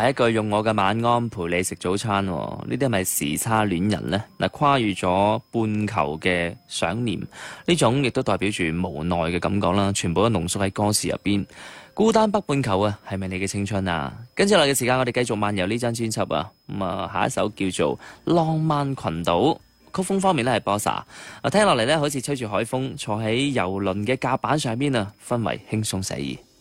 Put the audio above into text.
埋一句用我嘅晚安陪你食早餐，呢啲係咪時差戀人呢？嗱，跨越咗半球嘅想念，呢種亦都代表住無奈嘅感覺啦，全部都濃縮喺歌詞入邊。孤單北半球啊，係咪你嘅青春啊？跟住落嚟嘅時間，我哋繼續漫遊呢張專輯啊。下一首叫做《浪漫群島》，曲風方面咧係 Bossa， 聽落嚟咧好似吹住海風，坐喺遊輪嘅甲板上邊啊，氛圍輕鬆寫意。